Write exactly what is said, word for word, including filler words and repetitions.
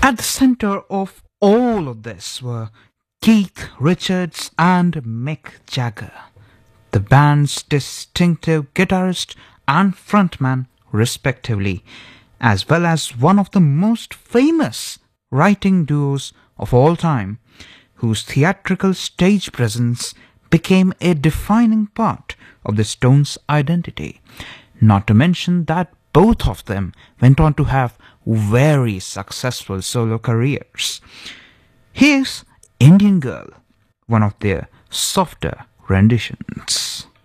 At the center of all of this were Keith Richards and Mick Jagger, the band's distinctive guitarist and frontman respectively, as well as one of the most famous writing duos of all time, whose theatrical stage presence became a defining part of the Stones' identity. Not to mention that both of them went on to have very successful solo careers. Here's Indian Girl, one of their softer renditions.